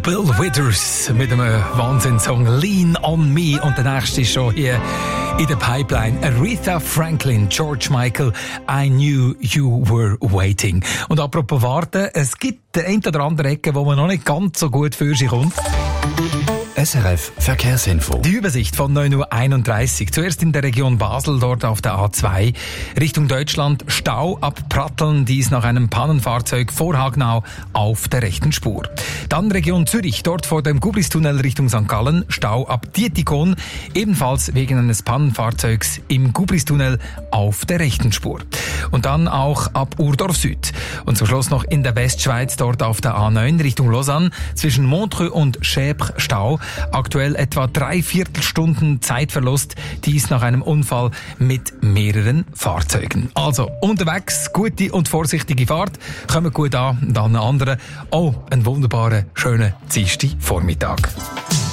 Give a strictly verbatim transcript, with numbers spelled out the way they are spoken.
Bill Withers mit einem Wahnsinnssong Lean on Me. Und der nächste ist schon hier in der Pipeline. Aretha Franklin, George Michael, I Knew You Were Waiting. Und apropos warten, es gibt den ein oder andere Ecke, wo man noch nicht ganz so gut für sich kommt. S R F Verkehrsinfo. Die Übersicht von neun Uhr einunddreißig. Zuerst in der Region Basel, dort auf der A zwei. Richtung Deutschland Stau ab Pratteln, dies nach einem Pannenfahrzeug vor Hagnau auf der rechten Spur. Dann Region Zürich, dort vor dem Gubristunnel Richtung Sankt Gallen. Stau ab Dietikon, ebenfalls wegen eines Pannenfahrzeugs im Gubristunnel auf der rechten Spur. Und dann auch ab Urdorf Süd. Und zum Schluss noch in der Westschweiz, dort auf der A neun Richtung Lausanne, zwischen Montreux und Schäbre Stau. Aktuell etwa drei Viertelstunden Zeitverlust, dies nach einem Unfall mit mehreren Fahrzeugen. Also unterwegs, gute und vorsichtige Fahrt, kommt gut an und an anderen. Oh, einen wunderbaren, schönen Dienstag Vormittag.